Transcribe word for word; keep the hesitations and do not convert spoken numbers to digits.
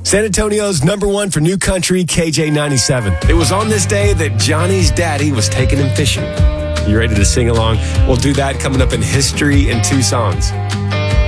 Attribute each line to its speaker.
Speaker 1: San Antonio's number one for new country, K J ninety-seven. It was on this day that Johnny's daddy was taking him fishing. You ready to sing along? We'll do that coming up in History in Two Songs.